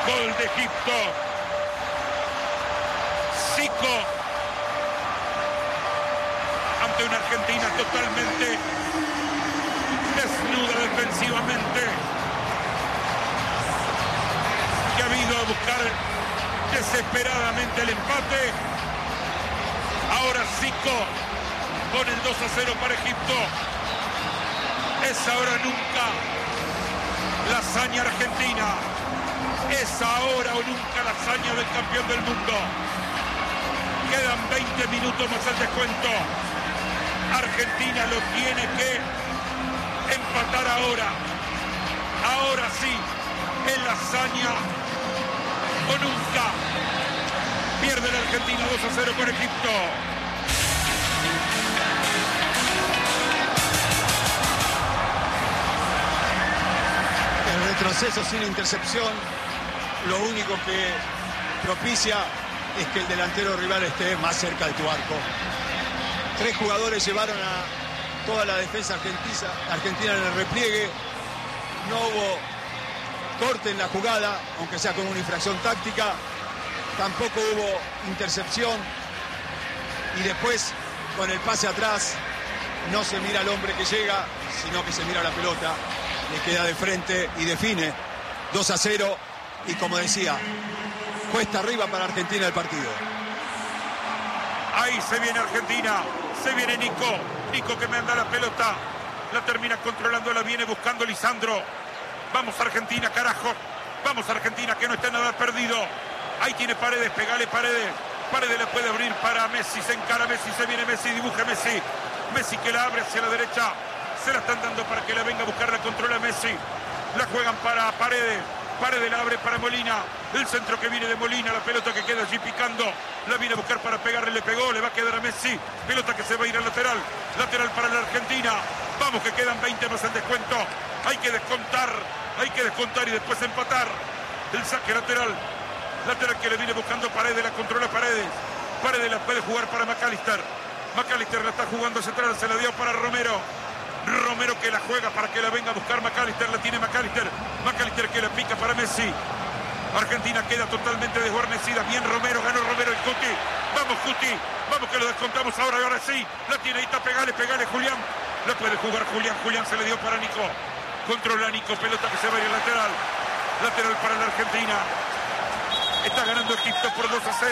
Gol de Egipto. Zico ante una Argentina totalmente desnuda defensivamente, que ha ido a buscar desesperadamente el empate. Ahora Zico pone el 2-0 para Egipto. Es ahora o nunca la hazaña argentina. Es ahora o nunca la hazaña del campeón del mundo. Quedan 20 minutos más al descuento. Argentina lo tiene que empatar ahora. Ahora sí, es la hazaña o nunca. Pierde la Argentina 2-0 con Egipto. El retroceso sin intercepción, lo único que propicia es que el delantero rival esté más cerca de tu arco. 3 jugadores llevaron a toda la defensa argentina en el repliegue. No hubo corte en la jugada, aunque sea con una infracción táctica. Tampoco hubo intercepción. Y después, con el pase atrás, no se mira al hombre que llega, sino que se mira la pelota. Le queda de frente y define. 2-0. Y como decía, cuesta arriba para Argentina el partido. Ahí se viene Argentina. Se viene Nico. Nico que manda la pelota. La termina controlando, la viene buscando Lisandro. Vamos Argentina, carajo. Vamos Argentina, que no está nada perdido. Ahí tiene Paredes, pegale Paredes. Paredes le puede abrir para Messi. Se encara Messi, se viene Messi, dibuje Messi. Messi que la abre hacia la derecha. Se la están dando para que la venga a buscar, la controla Messi. La juegan para Paredes. Paredes la abre para Molina. El centro que viene de Molina. La pelota que queda allí picando. La viene a buscar para pegarle. Le pegó. Le va a quedar a Messi. Pelota que se va a ir al lateral. Lateral para la Argentina. Vamos que quedan 20 más el descuento. Hay que descontar. Hay que descontar y después empatar. El saque lateral. Lateral que le viene buscando Paredes. La controla Paredes. Paredes la puede jugar para McAllister. McAllister la está jugando central. Se la dio para Romero. Romero que la juega para que la venga a buscar McAllister. La tiene McAllister. McAllister que la pica para Messi. Argentina queda totalmente desguarnecida. Bien Romero, ganó Romero el Cuti. Vamos Cuti, vamos que lo descontamos ahora. Y ahora sí, la tiene ahí, está, pegale Julián. La puede jugar Julián. Julián se le dio para Nico. Controla Nico, pelota que se va a ir al lateral. Lateral para la Argentina. Está ganando Egipto por 2-0.